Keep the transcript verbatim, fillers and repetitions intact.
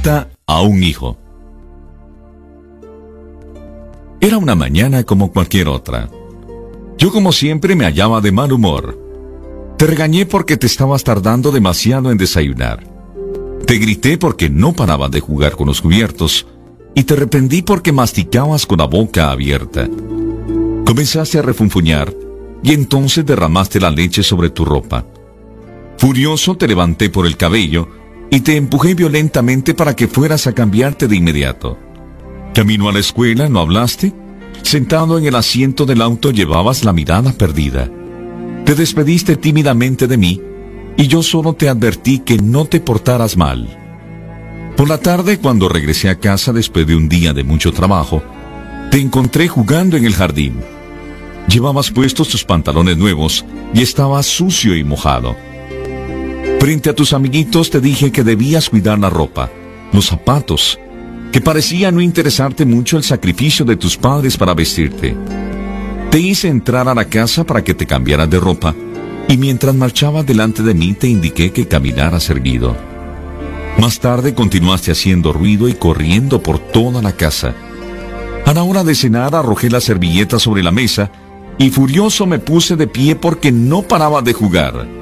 Carta a un hijo. Era una mañana como cualquier otra. Yo, como siempre, me hallaba de mal humor. Te regañé porque te estabas tardando demasiado en desayunar. Te grité porque no parabas de jugar con los cubiertos y te reprendí porque masticabas con la boca abierta. Comenzaste a refunfuñar y entonces derramaste la leche sobre tu ropa. Furioso te levanté por el cabello y te empujé violentamente para que fueras a cambiarte de inmediato. Camino a la escuela, ¿no hablaste? Sentado en el asiento del auto llevabas la mirada perdida. Te despediste tímidamente de mí y yo solo te advertí que no te portaras mal. Por la tarde, cuando regresé a casa después de un día de mucho trabajo, te encontré jugando en el jardín. Llevabas puestos tus pantalones nuevos y estabas sucio y mojado. Frente a tus amiguitos te dije que debías cuidar la ropa, los zapatos, que parecía no interesarte mucho el sacrificio de tus padres para vestirte. Te hice entrar a la casa para que te cambiaras de ropa, y mientras marchabas delante de mí te indiqué que caminaras erguido. Más tarde continuaste haciendo ruido y corriendo por toda la casa. A la hora de cenar arrojé la servilleta sobre la mesa, y furioso me puse de pie porque no paraba de jugar.